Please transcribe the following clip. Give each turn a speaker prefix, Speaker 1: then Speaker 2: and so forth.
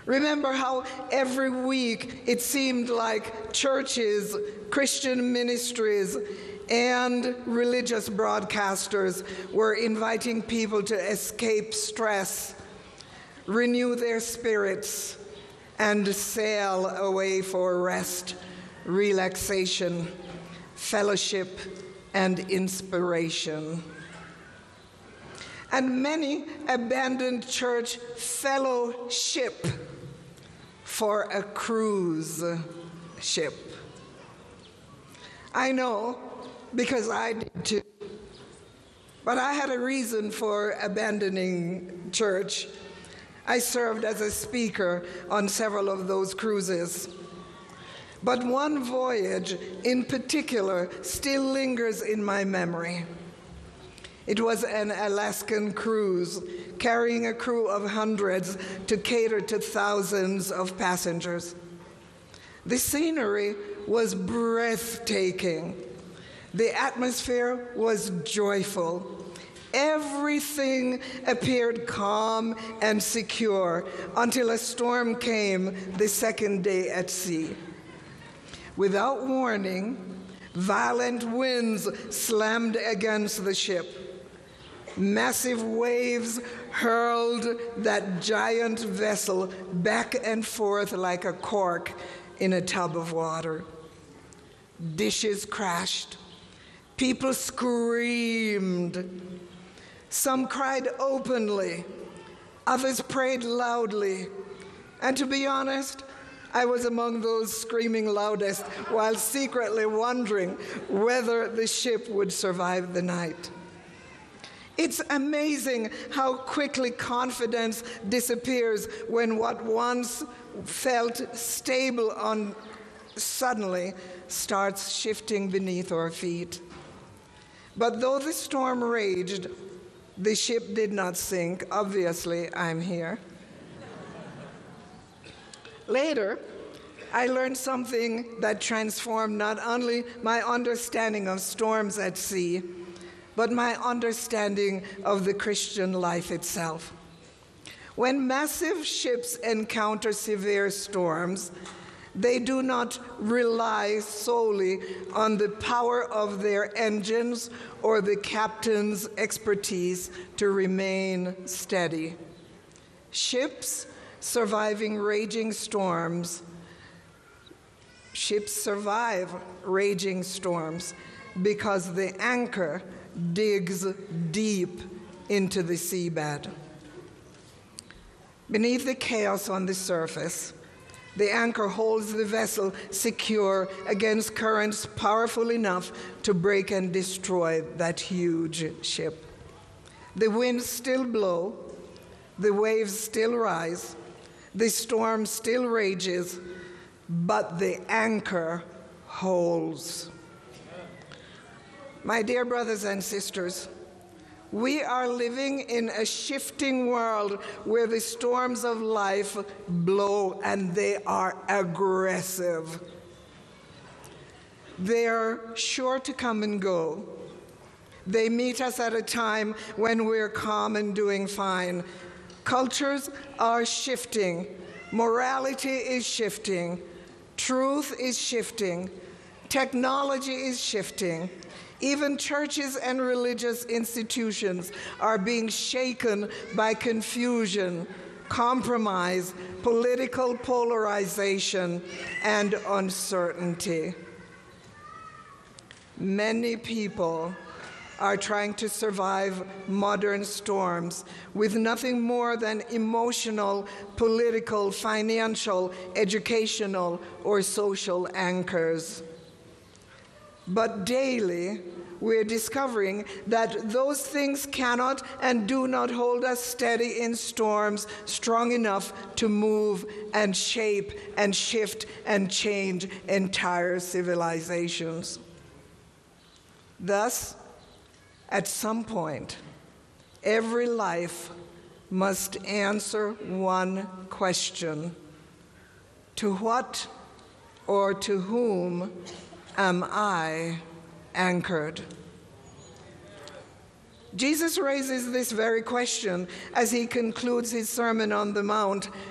Speaker 1: Remember how every week it seemed like churches, Christian ministries, and religious broadcasters were inviting people to escape stress, renew their spirits, and sail away for rest, relaxation, fellowship, and inspiration. And many abandoned church fellowship for a cruise ship. I know, because I did too. But I had a reason for abandoning church. I served as a speaker on several of those cruises. But one voyage in particular still lingers in my memory. It was an Alaskan cruise carrying a crew of hundreds to cater to thousands of passengers. The scenery was breathtaking. The atmosphere was joyful. Everything appeared calm and secure until a storm came the second day at sea. Without warning, violent winds slammed against the ship. Massive waves hurled that giant vessel back and forth like a cork in a tub of water. Dishes crashed. People screamed. Some cried openly. Others prayed loudly. And to be honest, I was among those screaming loudest while secretly wondering whether the ship would survive the night. It's amazing how quickly confidence disappears when what once felt stable suddenly starts shifting beneath our feet. But though the storm raged, the ship did not sink. Obviously, I'm here. Later, I learned something that transformed not only my understanding of storms at sea, but my understanding of the Christian life itself. When massive ships encounter severe storms, they do not rely solely on the power of their engines or the captain's expertise to remain steady. Ships survive raging storms because the anchor digs deep into the seabed. Beneath the chaos on the surface, the anchor holds the vessel secure against currents powerful enough to break and destroy that huge ship. The winds still blow, the waves still rise, the storm still rages, but the anchor holds. My dear brothers and sisters, we are living in a shifting world where the storms of life blow, and they are aggressive. They are sure to come and go. They meet us at a time when we're calm and doing fine. Cultures are shifting. Morality is shifting. Truth is shifting. Technology is shifting. Even churches and religious institutions are being shaken by confusion, compromise, political polarization, and uncertainty. Many people are trying to survive modern storms with nothing more than emotional, political, financial, educational, or social anchors. But daily, we're discovering that those things cannot and do not hold us steady in storms strong enough to move and shape and shift and change entire civilizations. Thus, at some point, every life must answer one question: to what or to whom am I anchored? Jesus raises this very question as he concludes his Sermon on the Mount